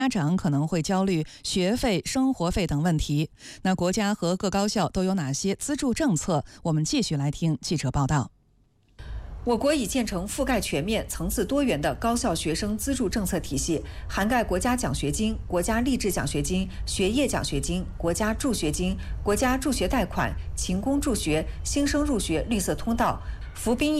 家长可能会焦虑学费、生活费等问题。那国家和各高校都有哪些资助政策？我们继续来听记者报道。 我国已建成覆盖全面、层次多元的高校学生资助政策体系，涵盖国家奖学金、国家励志奖学金、学业奖学金、国家助学金、国家助学贷款、勤工助学、新生入学绿色通道、服兵役